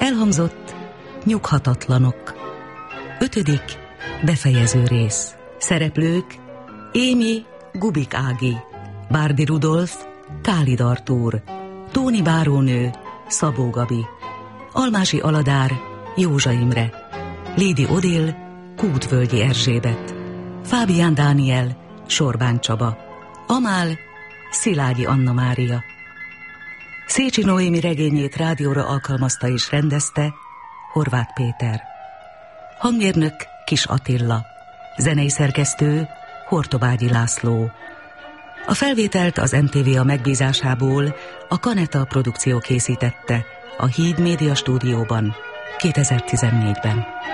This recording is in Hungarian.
Elhangzott Nyughatatlanok. 5. befejező rész. Szereplők: Émi Gubik Ági, Bárdi Rudolf Kálid Artúr, Tóni bárónő Szabó Gabi, Almási Aladár Józsa Imre, Lédi Odil Kútvölgyi Erzsébet, Fábián Dániel Sorbán Csaba, Amál Szilágyi Anna Mária. Szécsi Noémi regényét rádióra alkalmazta és rendezte Horváth Péter. Hangmérnök Kis Attila, zenei szerkesztő Hortobágyi László. A felvételt az MTV megbízásából a Kaneta produkció készítette a Híd Média stúdióban 2014-ben.